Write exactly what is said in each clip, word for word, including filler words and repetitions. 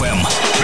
эм.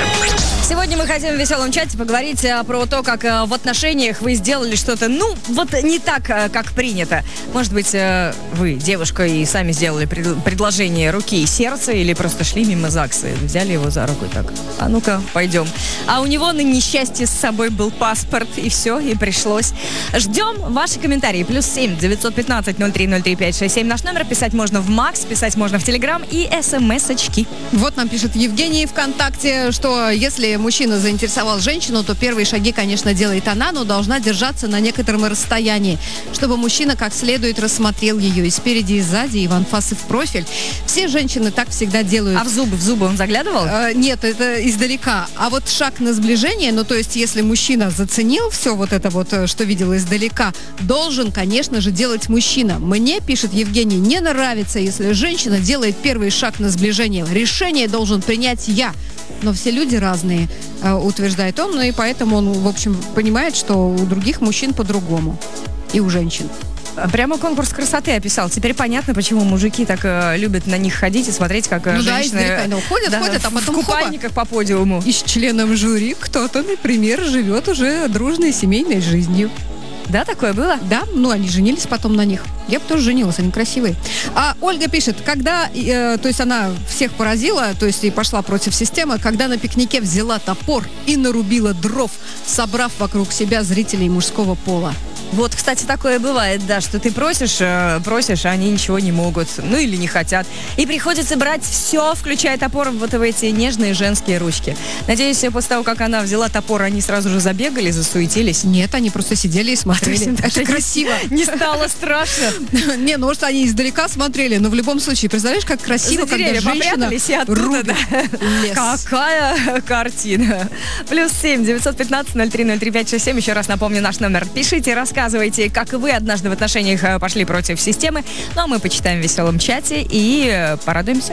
Сегодня мы хотим в веселом чате поговорить а, про то, как а, в отношениях вы сделали что-то, ну, вот не так, а, как принято. Может быть, а, вы, девушка, и сами сделали пред- предложение руки и сердца, или просто шли мимо ЗАГСа, взяли его за руку и так, а ну-ка, пойдем. А у него на несчастье с собой был паспорт, и все, и пришлось. Ждем ваши комментарии. Плюс семь девятьсот пятнадцать ноль три ноль три пять шесть семь наш номер. Писать можно в Макс, писать можно в Телеграм и смс-очки. Вот нам пишет Евгений ВКонтакте, что если мужчина заинтересовал женщину, то первые шаги, конечно, делает она, но должна держаться на некотором расстоянии, чтобы мужчина как следует рассмотрел ее и спереди, и сзади, и в анфас, и в профиль. Все женщины так всегда делают. А в зубы, в зубы он заглядывал? Э, нет, это издалека. А вот шаг на сближение, ну то есть если мужчина заценил все вот это вот, что видел издалека, должен, конечно же, делать мужчина. Мне, пишет Евгений, не нравится, если женщина делает первый шаг на сближение. Решение должен принять я. Но все люди разные, утверждает он, ну и поэтому он, в общем, понимает, что у других мужчин по-другому. И у женщин. Прямо конкурс красоты описал. Теперь понятно, почему мужики так э, любят на них ходить и смотреть, как э, ну женщины... да, ну, ходят, да, ходят, а потом в купальниках хопа. по подиуму. И с членом жюри кто-то, например, живет уже дружной семейной жизнью. Да, такое было? Да, ну они женились потом на них. Я бы тоже женилась, они красивые. А Ольга пишет, когда, э, то есть она всех поразила, то есть и пошла против системы, когда на пикнике взяла топор и нарубила дров, собрав вокруг себя зрителей мужского пола. Вот, кстати, такое бывает, да, что ты просишь, э, просишь, а они ничего не могут, ну или не хотят. И приходится брать все, включая топор, вот в эти нежные женские ручки. Надеюсь, после того, как она взяла топор, они сразу же забегали, засуетились. Нет, они просто сидели и смотрели. Это красиво. Не стало страшно. Не, ну может, они издалека смотрели, но в любом случае, представляешь, как красиво, когда женщина рубит лес. Какая картина. Плюс семь девятьсот пятнадцать ноль три ноль три пять шесть семь. Еще раз напомню наш номер. Пишите, рассказывайте, как вы однажды в отношениях пошли против системы. Ну, а мы почитаем в веселом чате и порадуемся.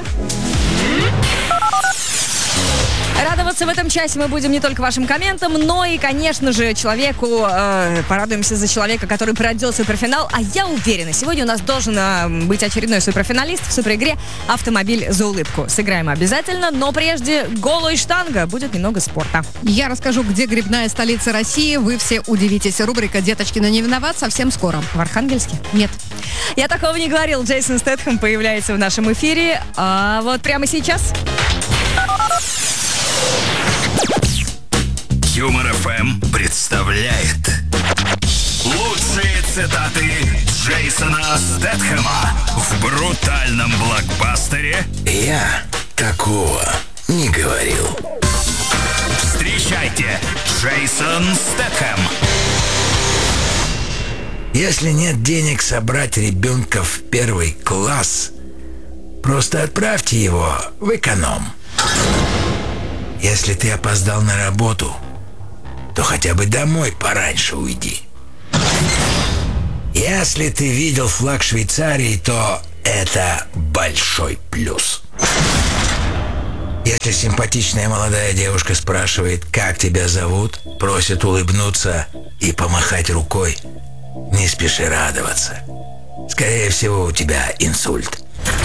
Радоваться в этом часе мы будем не только вашим комментам, но и, конечно же, человеку, э, порадуемся за человека, который пройдет суперфинал. А я уверена, сегодня у нас должен э, быть очередной суперфиналист в суперигре «Автомобиль за улыбку». Сыграем обязательно, но прежде голо и штанга, будет немного спорта. Я расскажу, где грибная столица России, вы все удивитесь. Рубрика «Деточкина не виноват» совсем скоро. В Архангельске? Нет. Я такого не говорил. Джейсон Стэтхэм появляется в нашем эфире. А вот прямо сейчас... Юмор эф эм представляет лучшие цитаты Джейсона Стэтхэма в брутальном блокбастере «Я такого не говорил». Встречайте, Джейсон Стэтхэм. Если нет денег собрать ребенка в первый класс, просто отправьте его в эконом. Если ты опоздал на работу, то хотя бы домой пораньше уйди. Если ты видел флаг Швейцарии, то это большой плюс. Если симпатичная молодая девушка спрашивает, как тебя зовут, просит улыбнуться и помахать рукой, не спеши радоваться. Скорее всего, у тебя инсульт.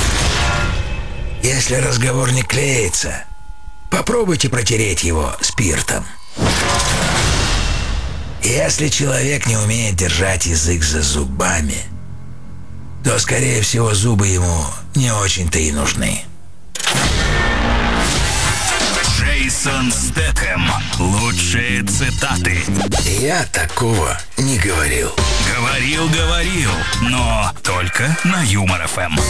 Если разговор не клеится, попробуйте протереть его спиртом. Если человек не умеет держать язык за зубами, то, скорее всего, зубы ему не очень-то и нужны. Джейсон Стэтхэм. Лучшие цитаты. Я такого не говорил. Говорил, говорил, но только на Юмор эф эм.